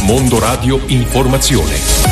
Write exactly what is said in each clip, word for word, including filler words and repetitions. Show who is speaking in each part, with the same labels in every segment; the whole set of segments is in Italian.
Speaker 1: Mondo Radio Informazione.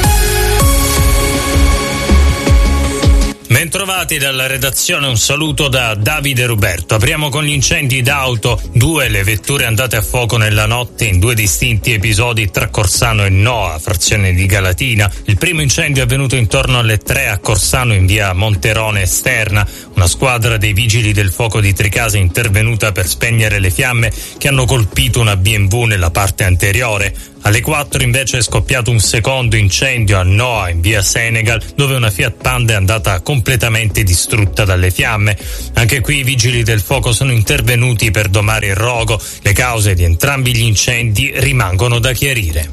Speaker 2: Bentrovati dalla redazione, un saluto da Davide Ruberto. Apriamo con gli incendi d'auto, due le vetture andate a fuoco nella notte in due distinti episodi tra Corsano e Noa, frazione di Galatina. Il primo incendio è avvenuto intorno alle tre a Corsano in via Monterone Esterna. Una squadra dei vigili del fuoco di Tricase è intervenuta per spegnere le fiamme che hanno colpito una B M W nella parte anteriore. Alle quattro invece è scoppiato un secondo incendio a Noa in via Senegal, dove una Fiat Panda è andata completamente distrutta dalle fiamme. Anche qui i vigili del fuoco sono intervenuti per domare il rogo. Le cause di entrambi gli incendi rimangono da chiarire.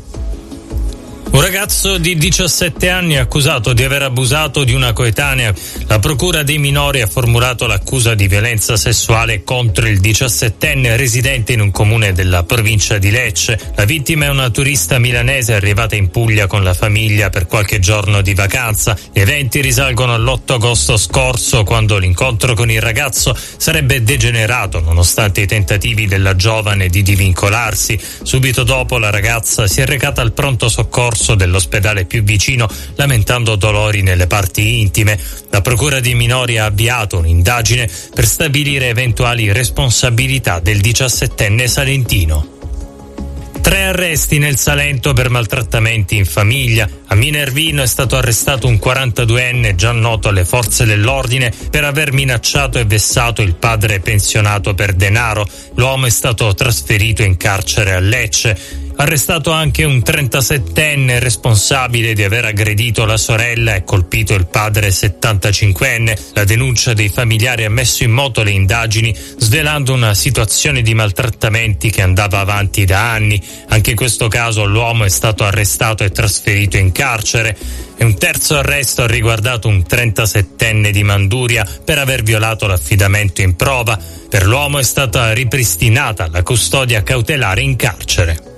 Speaker 2: Un ragazzo di diciassette anni è accusato di aver abusato di una coetanea. La procura dei minori ha formulato l'accusa di violenza sessuale contro il diciassettenne residente in un comune della provincia di Lecce. La vittima è una turista milanese arrivata in Puglia con la famiglia per qualche giorno di vacanza. Gli eventi risalgono all'otto agosto scorso, quando l'incontro con il ragazzo sarebbe degenerato nonostante i tentativi della giovane di divincolarsi. Subito dopo la ragazza si è recata al pronto soccorso dell'ospedale più vicino, lamentando dolori nelle parti intime. La procura dei minori ha avviato un'indagine per stabilire eventuali responsabilità del diciassettenne salentino. Tre arresti nel Salento per maltrattamenti in famiglia. A Minervino è stato arrestato un quarantaduenne già noto alle forze dell'ordine per aver minacciato e vessato il padre pensionato per denaro. L'uomo è stato trasferito in carcere a Lecce. Arrestato anche un trentasettenne responsabile di aver aggredito la sorella e colpito il padre settantacinquenne. La denuncia dei familiari ha messo in moto le indagini, svelando una situazione di maltrattamenti che andava avanti da anni. Anche in questo caso l'uomo è stato arrestato e trasferito in carcere. E un terzo arresto ha riguardato un trentasettenne di Manduria per aver violato l'affidamento in prova. Per l'uomo è stata ripristinata la custodia cautelare in carcere.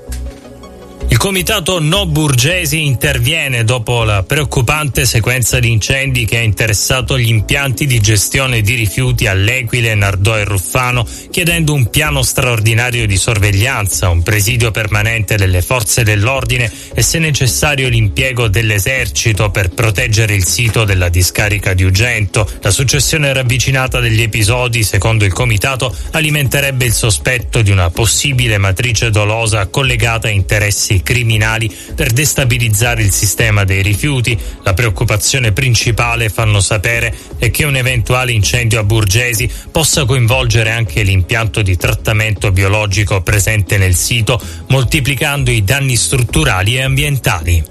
Speaker 2: Il comitato No Burgesi interviene dopo la preoccupante sequenza di incendi che ha interessato gli impianti di gestione di rifiuti all'Equile, Nardò e Ruffano, chiedendo un piano straordinario di sorveglianza, un presidio permanente delle forze dell'ordine e, se necessario, l'impiego dell'esercito per proteggere il sito della discarica di Ugento. La successione ravvicinata degli episodi, secondo il comitato, alimenterebbe il sospetto di una possibile matrice dolosa collegata a interessi criminali per destabilizzare il sistema dei rifiuti. La preoccupazione principale, fanno sapere, è che un eventuale incendio a Burgesi possa coinvolgere anche l'impianto di trattamento biologico presente nel sito, moltiplicando i danni strutturali e ambientali.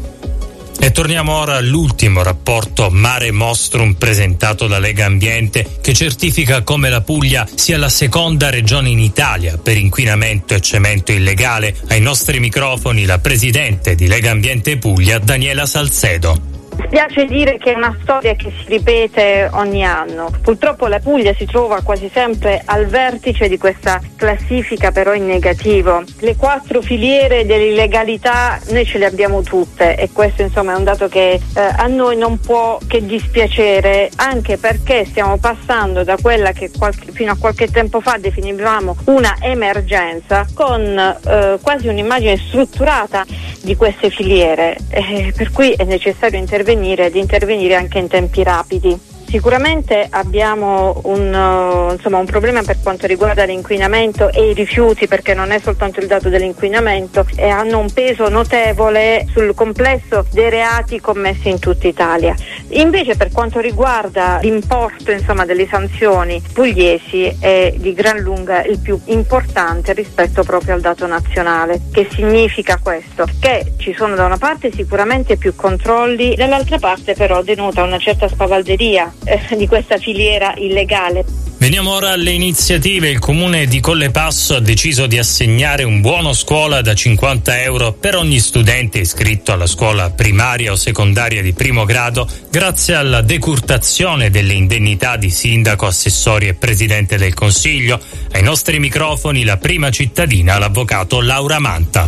Speaker 2: E torniamo ora all'ultimo rapporto Mare Nostrum presentato da Lega Ambiente, che certifica come la Puglia sia la seconda regione in Italia per inquinamento e cemento illegale. Ai nostri microfoni la presidente di Lega Ambiente Puglia, Daniela Salcedo.
Speaker 3: Spiace dire che è una storia che si ripete ogni anno. Purtroppo la Puglia si trova quasi sempre al vertice di questa classifica, però in negativo. Le quattro filiere dell'illegalità noi ce le abbiamo tutte, e questo insomma è un dato che eh, a noi non può che dispiacere, anche perché stiamo passando da quella che qualche, fino a qualche tempo fa definivamo una emergenza, con eh, quasi un'immagine strutturata di queste filiere, eh, per cui è necessario intervenire ed intervenire anche in tempi rapidi. Sicuramente abbiamo un, uh, insomma, un problema per quanto riguarda l'inquinamento e i rifiuti, perché non è soltanto il dato dell'inquinamento, e hanno un peso notevole sul complesso dei reati commessi in tutta Italia. Invece per quanto riguarda l'importo insomma, delle sanzioni pugliesi è di gran lunga il più importante rispetto proprio al dato nazionale. Che significa questo? Che ci sono da una parte sicuramente più controlli, dall'altra parte però denota una certa spavalderia eh, di questa filiera illegale.
Speaker 2: Veniamo ora alle iniziative. Il comune di Collepasso ha deciso di assegnare un buono scuola da cinquanta euro per ogni studente iscritto alla scuola primaria o secondaria di primo grado, grazie alla decurtazione delle indennità di sindaco, assessori e presidente del Consiglio. Ai nostri microfoni la prima cittadina, l'avvocato Laura Manta.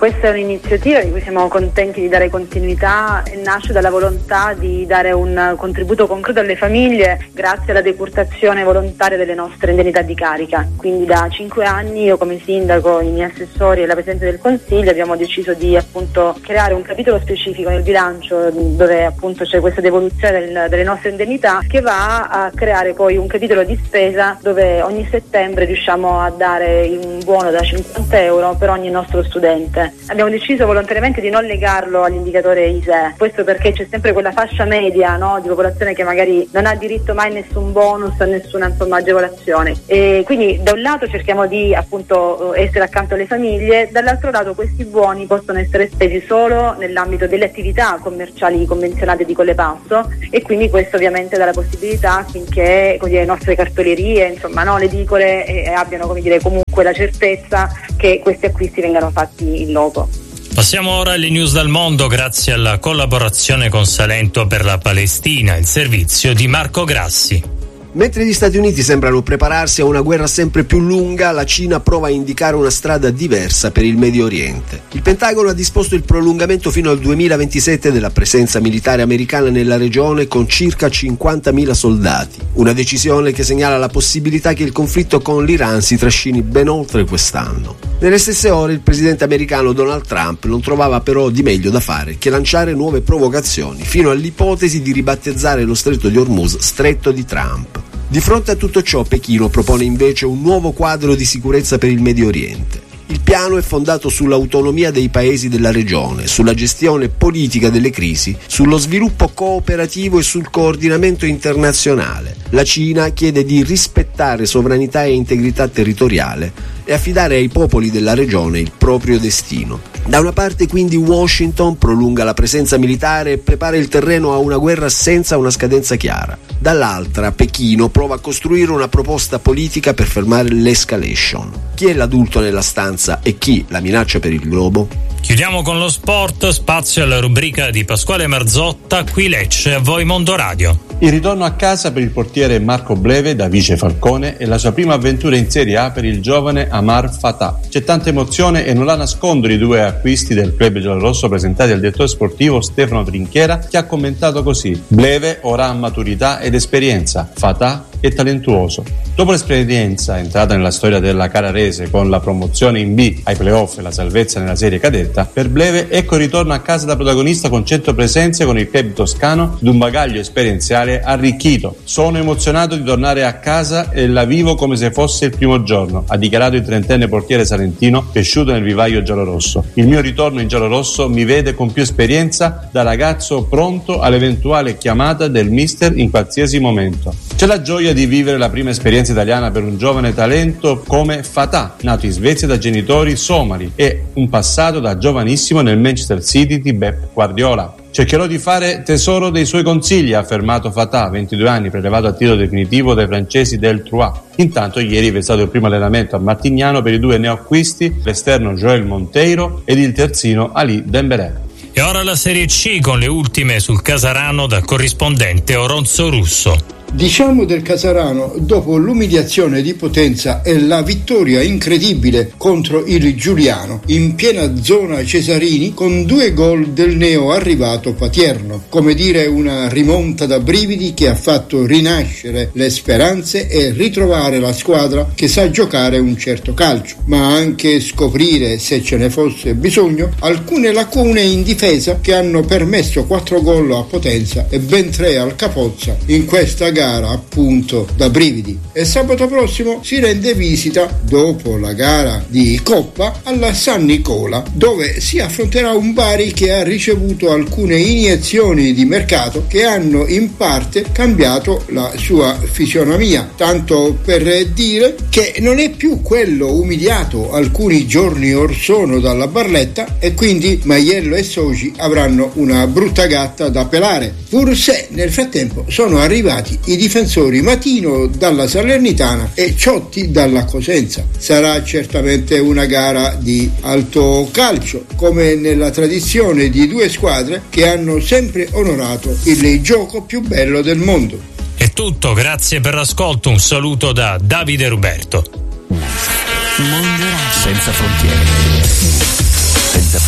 Speaker 3: Questa è un'iniziativa di cui siamo contenti di dare continuità e nasce dalla volontà di dare un contributo concreto alle famiglie grazie alla decurtazione volontaria delle nostre indennità di carica. Quindi da cinque anni io come sindaco, i miei assessori e la Presidente del Consiglio abbiamo deciso di appunto creare un capitolo specifico nel bilancio dove appunto c'è questa devoluzione del, delle nostre indennità, che va a creare poi un capitolo di spesa dove ogni settembre riusciamo a dare un buono da cinquanta euro per ogni nostro studente. Abbiamo deciso volontariamente di non legarlo all'indicatore I S E E, questo perché c'è sempre quella fascia media, no, di popolazione che magari non ha diritto mai a nessun bonus, a nessuna insomma agevolazione, e quindi da un lato cerchiamo di appunto essere accanto alle famiglie, dall'altro lato questi buoni possono essere spesi solo nell'ambito delle attività commerciali convenzionate di Collepasso, e quindi questo ovviamente dà la possibilità affinché così, le nostre cartolerie, insomma no, le edicole eh, abbiano come dire comunque la certezza che questi acquisti vengano fatti in loco.
Speaker 2: Passiamo ora alle news dal mondo grazie alla collaborazione con Salento per la Palestina, il servizio di Marco Grassi.
Speaker 4: Mentre gli Stati Uniti sembrano prepararsi a una guerra sempre più lunga, la Cina prova a indicare una strada diversa per il Medio Oriente. Il Pentagono ha disposto il prolungamento fino al duemilaventisette della presenza militare americana nella regione con circa cinquantamila soldati, una decisione che segnala la possibilità che il conflitto con l'Iran si trascini ben oltre quest'anno. Nelle stesse ore il presidente americano Donald Trump non trovava però di meglio da fare che lanciare nuove provocazioni, fino all'ipotesi di ribattezzare lo stretto di Hormuz Stretto di Trump. Di fronte a tutto ciò, Pechino propone invece un nuovo quadro di sicurezza per il Medio Oriente. Il piano è fondato sull'autonomia dei paesi della regione, sulla gestione politica delle crisi, sullo sviluppo cooperativo e sul coordinamento internazionale. La Cina chiede di rispettare sovranità e integrità territoriale e affidare ai popoli della regione il proprio destino. Da una parte quindi Washington prolunga la presenza militare e prepara il terreno a una guerra senza una scadenza chiara. Dall'altra Pechino prova a costruire una proposta politica per fermare l'escalation. Chi è l'adulto nella stanza e chi la minaccia per il globo?
Speaker 2: Chiudiamo con lo sport, spazio alla rubrica di Pasquale Marzotta, qui Lecce, a voi Mondo Radio.
Speaker 5: Il ritorno a casa per il portiere Marco Bleve da vice Falcone e la sua prima avventura in Serie A per il giovane Amar Fatah. C'è tanta emozione e non la nascondono i due acquisti del club giallorosso presentati al direttore sportivo Stefano Trinchera, che ha commentato così: Bleve ora ha maturità ed esperienza, Fatah è talentuoso. Dopo l'esperienza entrata nella storia della Carrarese con la promozione in B ai playoff e la salvezza nella serie cadetta, per Bleve ecco il ritorno a casa da protagonista con cento presenze con il club toscano ed un bagaglio esperienziale arricchito. Sono emozionato di tornare a casa e la vivo come se fosse il primo giorno, ha dichiarato il trentenne portiere salentino cresciuto nel vivaio giallorosso. Il mio ritorno in giallorosso mi vede con più esperienza da ragazzo pronto all'eventuale chiamata del mister in qualsiasi momento. C'è la gioia di vivere la prima esperienza italiana per un giovane talento come Fatah, nato in Svezia da genitori somali e un passato da giovanissimo nel Manchester City di Pep Guardiola. Cercherò di fare tesoro dei suoi consigli, ha affermato Fatah, ventidue anni, prelevato a titolo definitivo dai francesi del Troyes. Intanto ieri è stato il primo allenamento a Martignano per i due neoacquisti, l'esterno Joel Monteiro ed il terzino Ali Dembélé.
Speaker 2: E ora la Serie C con le ultime sul Casarano dal corrispondente Oronzo Russo.
Speaker 6: Diciamo del Casarano, dopo l'umiliazione di Potenza e la vittoria incredibile contro il Giuliano, in piena zona Cesarini, con due gol del neo arrivato Patierno. Come dire, una rimonta da brividi che ha fatto rinascere le speranze e ritrovare la squadra che sa giocare un certo calcio, ma anche scoprire, se ce ne fosse bisogno, alcune lacune in difesa che hanno permesso quattro gol a Potenza e ben tre al Capozza in questa gara appunto da brividi. E sabato prossimo si rende visita, dopo la gara di Coppa, alla San Nicola, dove si affronterà un Bari che ha ricevuto alcune iniezioni di mercato che hanno in parte cambiato la sua fisionomia, tanto per dire che non è più quello umiliato alcuni giorni or sono dalla Barletta, e quindi Maiello e soci avranno una brutta gatta da pelare, pur se nel frattempo sono arrivati i difensori Matino dalla Salernitana e Ciotti dalla Cosenza. Sarà certamente una gara di alto calcio, come nella tradizione di due squadre che hanno sempre onorato il gioco più bello del mondo.
Speaker 2: È tutto, grazie per l'ascolto, un saluto da Davide Ruberto.
Speaker 1: Senza frontiere, senza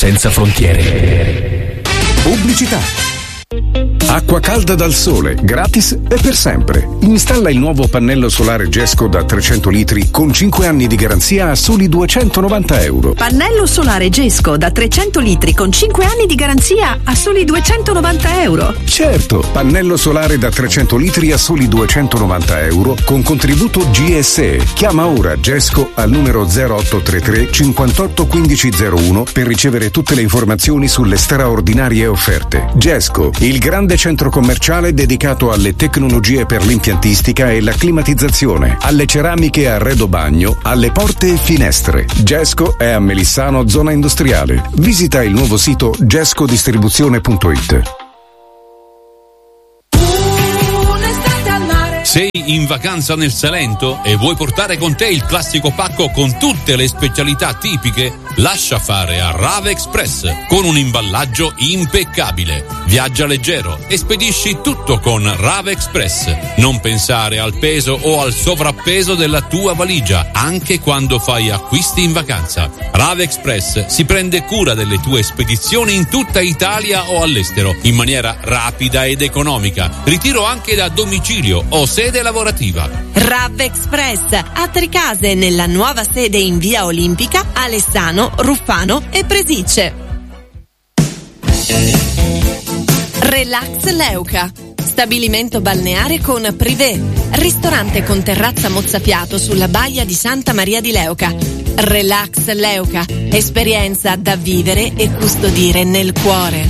Speaker 1: senza frontiere.
Speaker 7: Pubblicità. Acqua calda dal sole, gratis e per sempre. Installa il nuovo pannello solare Gesco da trecento litri con cinque anni di garanzia a soli duecentonovanta euro.
Speaker 8: Pannello solare Gesco da trecento litri con cinque anni di garanzia a soli duecentonovanta euro.
Speaker 7: Certo, pannello solare da trecento litri a soli duecentonovanta euro con contributo G S E. Chiama ora Gesco al numero zero otto tre tre cinquantotto quindici zero uno per ricevere tutte le informazioni sulle straordinarie offerte. Gesco, il grande centro commerciale dedicato alle tecnologie per l'impiantistica e la climatizzazione, alle ceramiche a arredo bagno, alle porte e finestre. Gesco è a Melissano, zona industriale. Visita il nuovo sito gescodistribuzione punto it.
Speaker 1: Sei in vacanza nel Salento e vuoi portare con te il classico pacco con tutte le specialità tipiche? Lascia fare a Rave Express con un imballaggio impeccabile. Viaggia leggero e spedisci tutto con Rave Express. Non pensare al peso o al sovrappeso della tua valigia, anche quando fai acquisti in vacanza. Rave Express si prende cura delle tue spedizioni in tutta Italia o all'estero in maniera rapida ed economica. Ritiro anche da domicilio o sede lavorativa.
Speaker 9: Rav Express a Tricase nella nuova sede in via Olimpica, Alessano, Ruffano e Presicce. Relax Leuca, stabilimento balneare con privé, ristorante con terrazza mozzapiatto sulla baia di Santa Maria di Leuca. Relax Leuca, esperienza da vivere e custodire nel cuore.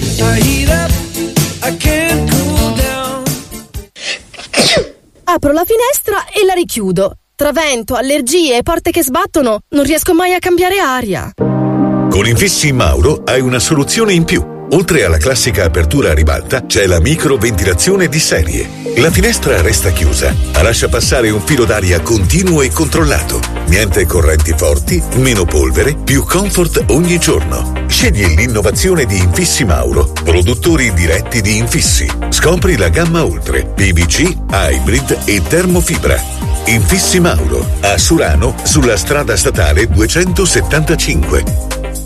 Speaker 10: Apro la finestra e la richiudo. Tra vento, allergie e porte che sbattono, non riesco mai a cambiare aria.
Speaker 11: Con Infissi Mauro hai una soluzione in più. Oltre alla classica apertura a ribalta, c'è la microventilazione di serie. La finestra resta chiusa, ma lascia passare un filo d'aria continuo e controllato. Niente correnti forti, meno polvere, più comfort ogni giorno. Scegli l'innovazione di Infissi Mauro, produttori diretti di infissi. Scopri la gamma Ultre, P V C, Hybrid e Termofibra. Infissi Mauro, a Surano, sulla strada statale duecentosettantacinque.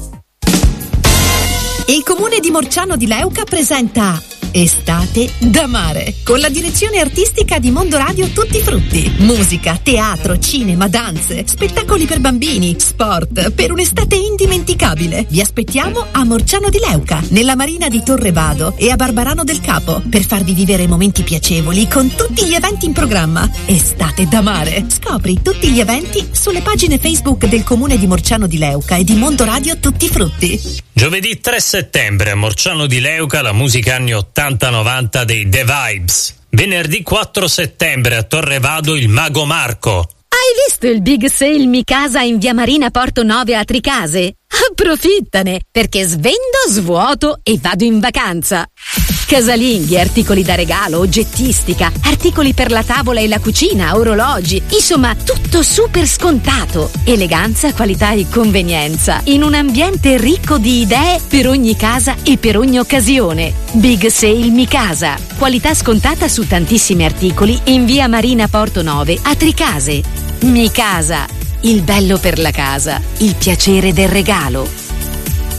Speaker 12: Il comune di Morciano di Leuca presenta Estate da mare, con la direzione artistica di Mondo Radio Tutti Frutti. Musica, teatro, cinema, danze, spettacoli per bambini, sport, per un'estate indimenticabile. Vi aspettiamo a Morciano di Leuca, nella marina di Torre Vado e a Barbarano del Capo, per farvi vivere momenti piacevoli con tutti gli eventi in programma. Estate da mare. Scopri tutti gli eventi sulle pagine Facebook del comune di Morciano di Leuca e di Mondo Radio Tutti Frutti.
Speaker 2: Giovedì tre settembre a Morciano di Leuca la musica anni ottanta novanta dei The Vibes. Venerdì quattro settembre a Torre Vado il Mago Marco.
Speaker 13: Hai visto il big sale Mi Casa in via Marina Porto nove a Tricase? Approfittane, perché svendo, svuoto e vado in vacanza. Casalinghi, articoli da regalo, oggettistica, articoli per la tavola e la cucina, orologi, insomma tutto super scontato. Eleganza, qualità e convenienza in un ambiente ricco di idee per ogni casa e per ogni occasione. Big Sale Mi Casa, qualità scontata su tantissimi articoli in via Marina Porto nove a Tricase. Mi Casa, il bello per la casa, il piacere del regalo.